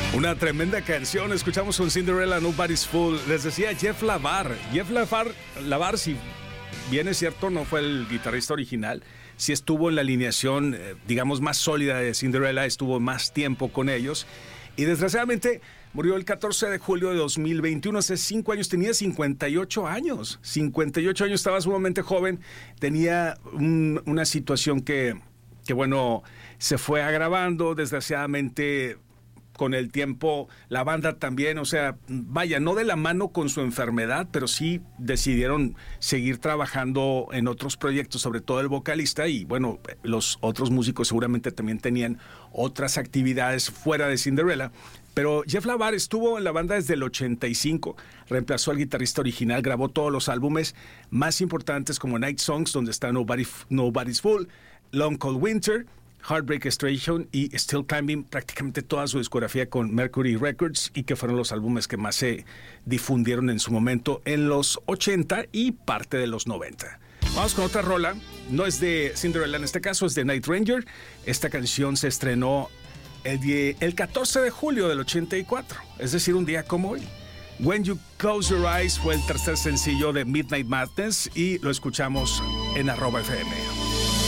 Una tremenda canción. Escuchamos un Cinderella, Nobody's Fool. Les decía Jeff Lavar. Lavar, si bien es cierto, no fue el guitarrista original. Sí estuvo en la alineación, digamos, más sólida de Cinderella. Estuvo más tiempo con ellos. Y desgraciadamente murió el 14 de julio de 2021. Hace 5 años. Tenía 58 años. 58 años. Estaba sumamente joven. Tenía una situación que, bueno, se fue agravando. Desgraciadamente, con el tiempo, la banda también, o sea, vaya, no de la mano con su enfermedad, pero sí decidieron seguir trabajando en otros proyectos, sobre todo el vocalista, y bueno, los otros músicos seguramente también tenían otras actividades fuera de Cinderella. Pero Jeff Lavar estuvo en la banda desde el 85, reemplazó al guitarrista original, grabó todos los álbumes más importantes como Night Songs, donde está Nobody's Fool, Long Cold Winter, Heartbreak Station y Still Climbing, prácticamente toda su discografía con Mercury Records, y que fueron los álbumes que más se difundieron en su momento en los 80 y parte de los 90. Vamos con otra rola, no es de Cinderella en este caso, es de Night Ranger. Esta canción se estrenó el 14 de julio del 84, es decir, un día como hoy. When You Close Your Eyes fue el tercer sencillo de Midnight Madness y lo escuchamos en @FM.